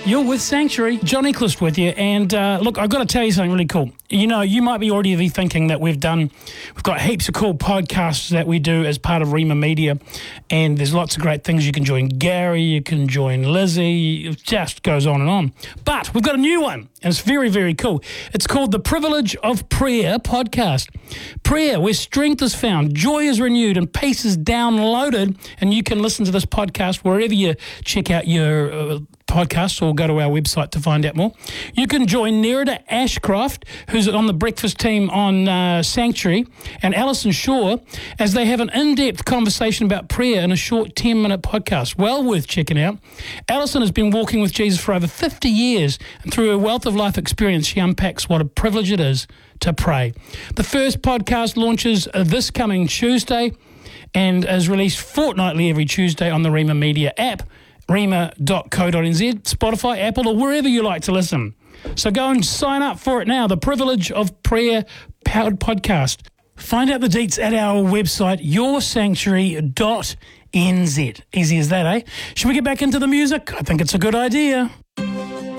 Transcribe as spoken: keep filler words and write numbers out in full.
You're with Sanctuary. John Ecclest with you. And uh, look, I've got to tell you something really cool. You know, you might be already be thinking that we've done, we've got heaps of cool podcasts that we do as part of Rima Media. And there's lots of great things. You can join Gary, you can join Lizzie. It just goes on and on. But we've got a new one. And it's very, very cool. It's called The Privilege of Prayer podcast. Prayer, where strength is found, joy is renewed, and peace is downloaded. And you can listen to this podcast wherever you check out your uh, podcasts or go to our website to find out more. You can join Nerida Ashcroft, who's on the breakfast team on uh, Sanctuary, and Alison Shaw, as they have an in-depth conversation about prayer in a short ten-minute podcast. Well worth checking out. Alison has been walking with Jesus for over fifty years, and through her wealth of life experience, she unpacks what a privilege it is to pray. The first podcast launches this coming Tuesday and is released fortnightly every Tuesday on the Rima Media app, rima dot co dot n z, Spotify, Apple, or wherever you like to listen. So go and sign up for it now, the Privilege of Prayer Powered Podcast. Find out the deets at our website, your sanctuary dot n z. Easy as that, eh? Should we get back into the music? I think it's a good idea.